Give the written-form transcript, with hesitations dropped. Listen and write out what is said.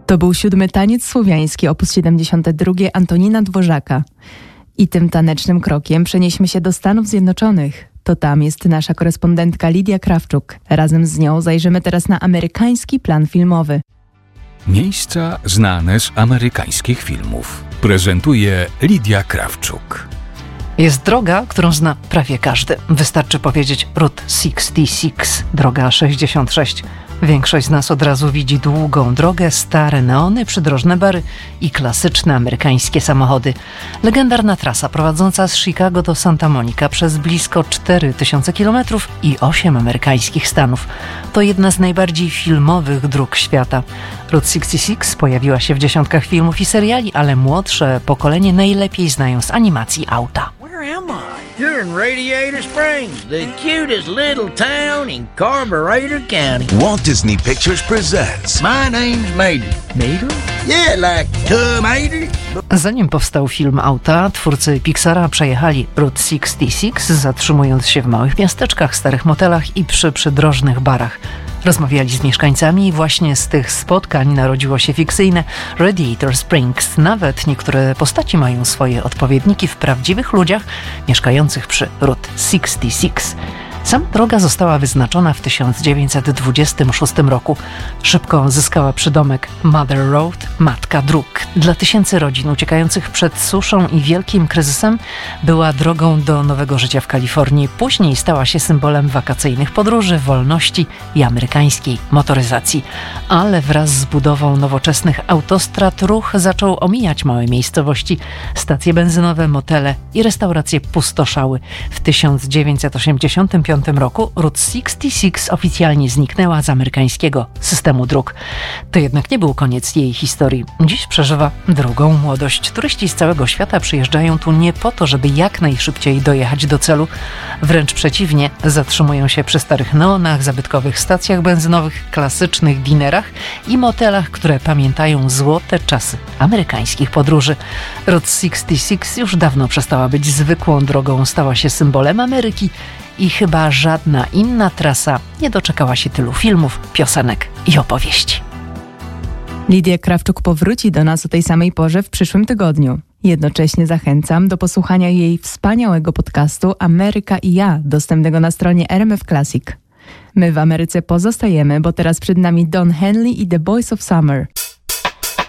To był 7. taniec słowiański op. 72 Antonina Dworzaka. I tym tanecznym krokiem przenieśmy się do Stanów Zjednoczonych. To tam jest nasza korespondentka Lidia Krawczuk. Razem z nią zajrzymy teraz na amerykański plan filmowy. Miejsca znane z amerykańskich filmów. Prezentuje Lidia Krawczuk. Jest droga, którą zna prawie każdy. Wystarczy powiedzieć Route 66, droga 66. Większość z nas od razu widzi długą drogę, stare neony, przydrożne bary i klasyczne amerykańskie samochody. Legendarna trasa prowadząca z Chicago do Santa Monica przez blisko 4000 km i 8 amerykańskich stanów. To jedna z najbardziej filmowych dróg świata. Route 66 pojawiła się w dziesiątkach filmów i seriali, ale młodsze pokolenie najlepiej znają z animacji auta. Where am I? You're in Radiator Springs, the cutest little town in Carburetor County. Walt Disney Pictures presents. My name's Mater. Mater? Yeah, like tomater. Zanim powstał film Auta, twórcy Pixara przejechali Route 66, zatrzymując się w małych miasteczkach, starych motelach i przy przydrożnych barach. Rozmawiali z mieszkańcami i właśnie z tych spotkań narodziło się fikcyjne Radiator Springs. Nawet niektóre postaci mają swoje odpowiedniki w prawdziwych ludziach mieszkających przy Route 66. Sama droga została wyznaczona w 1926 roku. Szybko zyskała przydomek Mother Road, Matka Dróg. Dla tysięcy rodzin uciekających przed suszą i wielkim kryzysem była drogą do nowego życia w Kalifornii. Później stała się symbolem wakacyjnych podróży, wolności i amerykańskiej motoryzacji. Ale wraz z budową nowoczesnych autostrad ruch zaczął omijać małe miejscowości. Stacje benzynowe, motele i restauracje pustoszały. W 1985 roku Route 66 oficjalnie zniknęła z amerykańskiego systemu dróg. To jednak nie był koniec jej historii. Dziś przeżywa drugą młodość. Turyści z całego świata przyjeżdżają tu nie po to, żeby jak najszybciej dojechać do celu. Wręcz przeciwnie, zatrzymują się przy starych neonach, zabytkowych stacjach benzynowych, klasycznych dinerach i motelach, które pamiętają złote czasy amerykańskich podróży. Route 66 już dawno przestała być zwykłą drogą, stała się symbolem Ameryki i chyba żadna inna trasa nie doczekała się tylu filmów, piosenek i opowieści. Lidia Krawczuk powróci do nas o tej samej porze w przyszłym tygodniu. Jednocześnie zachęcam do posłuchania jej wspaniałego podcastu Ameryka i ja, dostępnego na stronie RMF Classic. My w Ameryce pozostajemy, bo teraz przed nami Don Henley i The Boys of Summer.